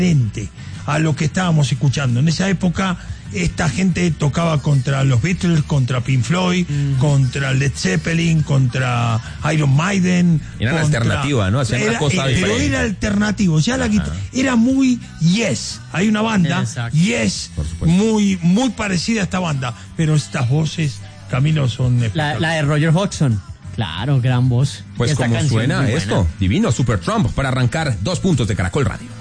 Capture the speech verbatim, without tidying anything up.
a lo que estábamos escuchando. En esa época esta gente tocaba contra los Beatles, contra Pink Floyd, mm. contra Led Zeppelin, contra Iron Maiden. Era una contra... alternativa, ¿no? Hacían una cosa eh, diferente. Pero era alternativo, ya la guitarra era muy Yes. Hay una banda, Exacto. Yes, muy, muy parecida a esta banda, pero estas voces, Camilo, son la, la de Roger Hodgson. Claro, gran voz. Pues como suena esto, divino, Super Trump, para arrancar dos puntos de Caracol Radio.